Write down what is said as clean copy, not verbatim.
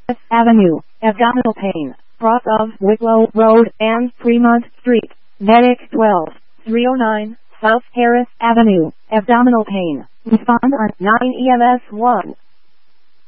Avenue, abdominal pain, cross of Wicklow Road and Fremont Street, Medic 12, 309, South Harris Avenue, abdominal pain. Respond on 9 EMS 1.